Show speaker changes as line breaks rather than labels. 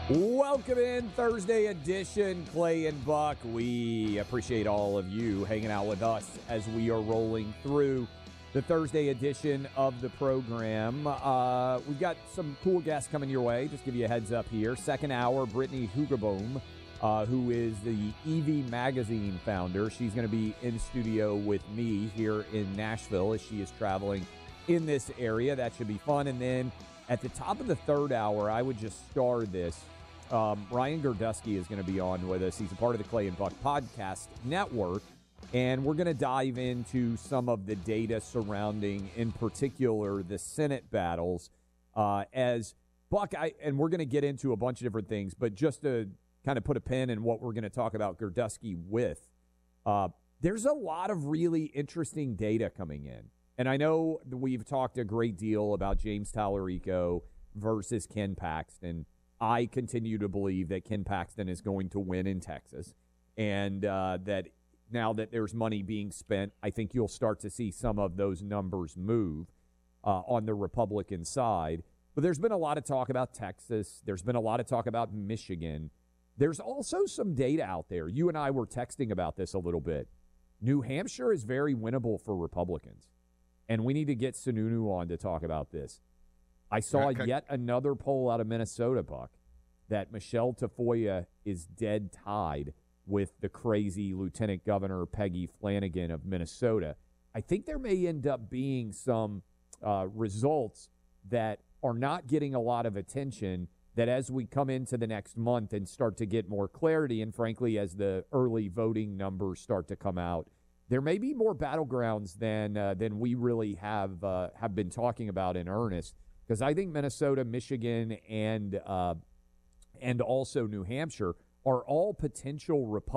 Welcome in Thursday edition, Clay and Buck. We appreciate all of you hanging out with us as we are rolling through the Thursday edition of the program. We've got some cool guests coming your way. Just give you a heads up here. Second hour, Brittany Hugerboom, who is the EV Magazine founder. She's going to be in studio with me here in Nashville as she is traveling in this area. That should be fun. And then at the top of the third hour, I would just star this. Ryan Gerdusky is going to be on with us. He's a part of the Clay and Buck podcast network, and we're going to dive into some of the data surrounding, in particular, the Senate battles. As Buck, and we're going to get into a bunch of different things, but just to kind of put a pin in what we're going to talk about Gerdusky with, there's a lot of really interesting data coming in. And I know we've talked a great deal about James Tallarico versus Ken Paxton. I continue to believe that Ken Paxton is going to win in Texas, and that now that there's money being spent, I think you'll start to see some of those numbers move on the Republican side. But there's been a lot of talk about Texas. There's been a lot of talk about Michigan. There's also some data out there. You and I were texting about this a little bit. New Hampshire is very winnable for Republicans, and we need to get Sununu on to talk about this. I saw yet another poll out of Minnesota, Buck, that Michelle Tafoya is dead tied with the crazy Lieutenant Governor Peggy Flanagan of Minnesota. I think there may end up being some results that are not getting a lot of attention, that as we come into the next month and start to get more clarity, and frankly, as the early voting numbers start to come out, there may be more battlegrounds than we really have been talking about in earnest. Because I think Minnesota, Michigan, and also New Hampshire are all potential Republicans